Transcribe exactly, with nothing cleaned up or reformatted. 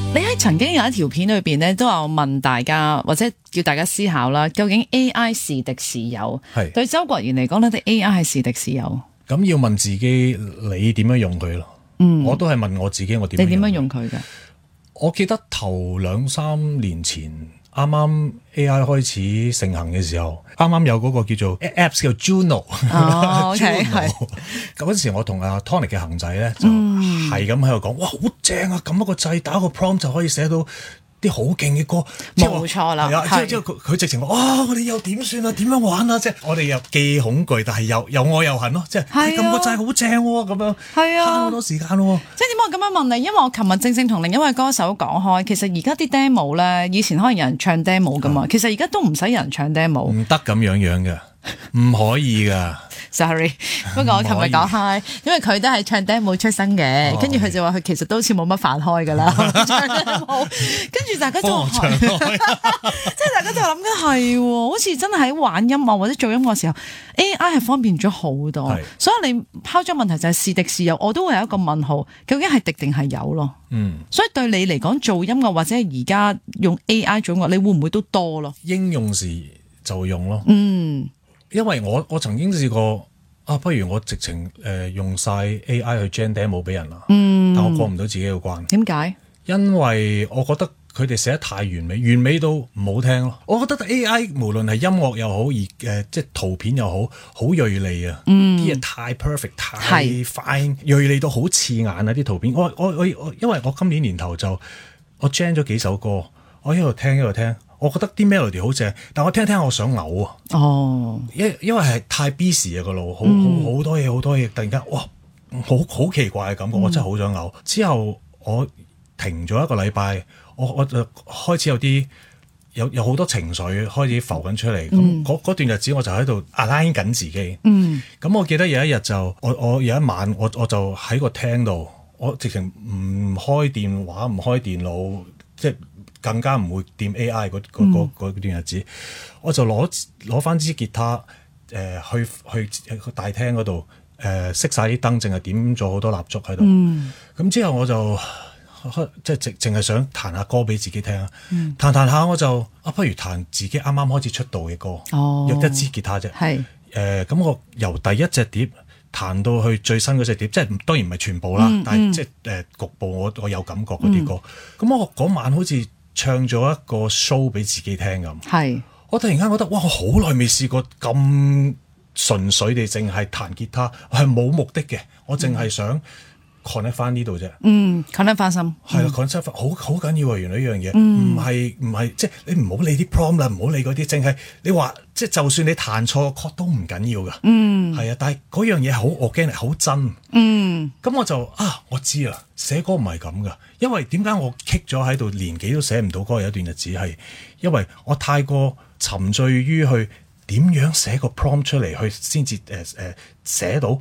你喺曾經有一條片裏邊咧，都有問大家或者叫大家思考啦，究竟 A I 是敵是友？係對周國賢嚟講咧，啲 A I 係是敵是友？咁要問自己你點樣用佢咯？嗯，我都係問我自己，我點你點樣用佢嘅？ 我記得頭兩三年前啱啱 A I 開始盛行嘅時候，啱啱有嗰個叫做 Apps 叫 Juno， 哦，OK， 係。 咁嗰時我同阿 Tony 嘅恒仔咧，就係咁喺度講，哇，好正啊！撳一個掣，打個 prompt 就可以寫到啲好勁嘅歌， 冇錯啦。 係啊，之後之後佢佢直情話，哇！我哋又點算啊？點樣玩啊？即係我哋又既恐懼，但係又又愛又恨咯。即係撳個掣好正喎，咁樣慳好多時間喎。 即係點解我咁樣問你？因為我琴日正正同另一位歌手講開，其實而家啲 demo 咧，以前可能有人唱 demo 噶嘛，其實而家都唔使有人唱 demo， 唔得咁樣樣嘅，唔可以噶。 Sorry， 不過我琴日講開，因為佢都係唱 demo 出身嘅，跟住佢就話佢其實都好似冇乜飯開噶啦，唱 demo，跟住大家就係，即係大家就諗緊係，好似真係喺玩音樂或者做音樂嘅時候 ，A I 係方便咗好多，所以你拋咗問題就係是敵是友，我都會有一個問號，究竟係敵定係友咯？嗯，所以對你嚟講做音樂或者係而家用 A I 做音樂，你會唔會都多咯？ 應用時就會用咯，嗯。因為我我曾經試過啊，不如我直情誒、呃、用晒 A I 去 gen demo 俾人啦，嗯，但我過唔到自己嘅關。點解？因為我覺得佢哋寫得太完美，完美到唔好聽咯。我覺得 A I 無論係音樂又好，而誒、呃、即係圖片又好，好銳利啊，啲嘢、嗯、太 perfect， 太 fine，銳利到好刺眼啊啲圖片。我我我我，因為我今年年頭就我 gen 咗幾首歌，我一路聽一路聽。我覺得啲 melody 好正，但我聽聽我想嘔啊！哦，因因為係太 busy 啊個腦，好好好多嘢好多嘢，突然間哇，好好奇怪嘅感覺，嗯、我真係好想嘔。之後我停咗一個禮拜，我我就開始有啲有有好多情緒開始浮緊出嚟。咁嗰、嗯、段日子我就喺度 align 緊自己。嗯，咁我記得有一日就我我有一晚我我就喺個廳度，我直情唔開電話唔開電腦，即係。更加唔會掂 A I 嗰嗰嗰段日子，我就攞攞翻支吉他，誒、呃、去去大廳嗰度，誒熄晒啲燈，淨係點咗好多蠟燭喺度。咁、嗯、之後我就即係淨淨係想彈下歌俾自己聽啊，嗯、彈彈下我就啊，不如彈自己啱啱開始出道嘅歌，哦、用一支吉他啫。係誒咁，我由第一隻碟彈到去最新嗰隻碟，即係當然唔係全部啦，嗯、但係即係誒、呃、局部我我有感覺嗰啲歌。咁、嗯、我嗰晚好似唱咗一個 show 俾自己聽咁，係我突然間覺得哇，我好耐未試過咁純粹地淨係彈吉他，係冇目的嘅，我淨係想 connect 翻呢度啫。嗯 connect 翻心係啦 connect 翻好好緊要啊！原來呢樣嘢唔係唔係即係你唔好理啲 problem 啦，唔好理嗰啲，淨係你話即係就算你彈錯 chord 都唔緊要噶。嗯，係啊，但係嗰樣嘢好 organic 好真。嗯，咁我就啊，我知啦，寫歌唔係咁噶。因為點解我 kick 咗喺度，年幾都寫唔到歌？有一段日子係因為我太過沉醉於去點樣寫個 prompt 出嚟，去先至誒誒寫到